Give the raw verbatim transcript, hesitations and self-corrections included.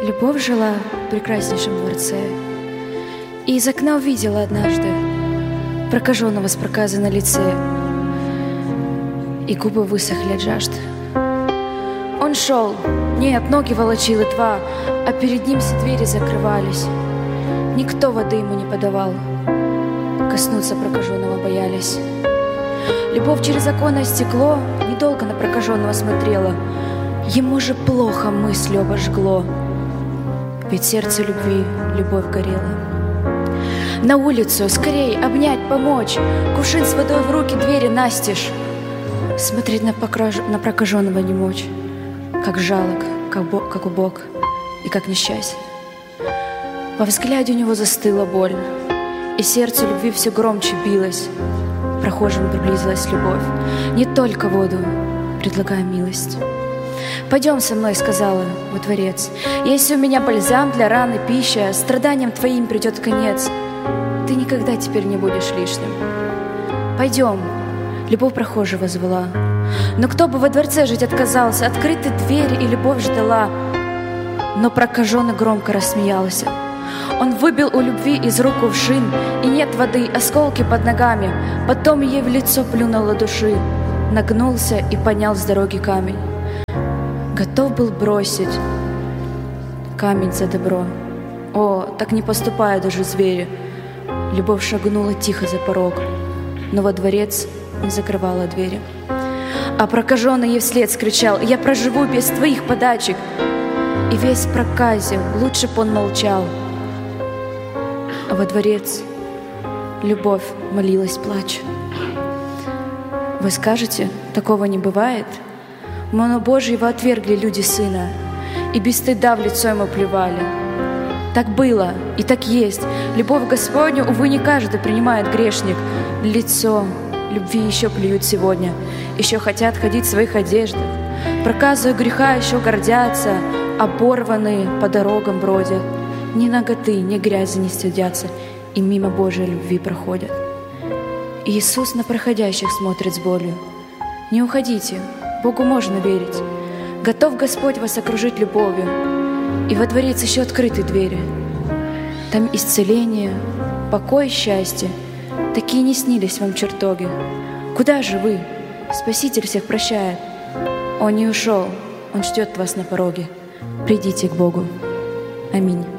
Любовь жила в прекраснейшем дворце, и из окна увидела однажды прокаженного с проказой на лице, и губы высохли от жажды. Он шел, нет, ноги волочил и два, а перед ним все двери закрывались. Никто воды ему не подавал, коснуться прокаженного боялись. Любовь через оконное стекло недолго на прокаженного смотрела, ему же плохо мыслью обожгло, ведь сердце любви любовь горела. На улицу, скорей, обнять, помочь, кувшин с водой в руки, двери настежь. Смотреть на, покраж... на прокаженного не мочь, как жалок, как, бо... как убог и как несчастье. Во взгляде у него застыла боль, и сердце любви все громче билось. Прохожему приблизилась любовь, не только воду, предлагая милость. «Пойдем со мной», — сказала, — «во дворец. Если у меня бальзам для раны, пища, страданиям твоим придет конец. Ты никогда теперь не будешь лишним. Пойдем», — любовь прохожего звала. Но кто бы во дворце жить отказался, открыты двери и любовь ждала. Но прокаженный громко рассмеялся. Он выбил у любви из рук кувшин, и нет воды, осколки под ногами. Потом ей в лицо плюнул от души, нагнулся и поднял с дороги камень. Готов был бросить камень за добро. О, так не поступают даже звери. Любовь шагнула тихо за порог, но во дворец не закрывала двери. А прокаженный ей вслед скричал: «Я проживу без твоих подачек!» И весь в проказе, лучше б он молчал. А во дворец любовь молилась, плача. Вы скажете, такого не бывает? Но Божьего отвергли люди Сына, и без стыда в лицо ему плевали. Так было и так есть. Любовь Господню, увы, не каждый принимает грешник. Лицо любви еще плюют сегодня, еще хотят ходить в своих одеждах. Проказою греха еще гордятся, оборванные по дорогам бродят. Ни наготы, ни грязи не стыдятся, и мимо Божьей любви проходят. Иисус на проходящих смотрит с болью. Не уходите, Богу можно верить. Готов Господь вас окружить любовью, и во дворец еще открыты двери. Там исцеление, покой и счастье, такие не снились вам чертоги. Куда же вы? Спаситель всех прощает. Он не ушел, Он ждет вас на пороге. Придите к Богу. Аминь.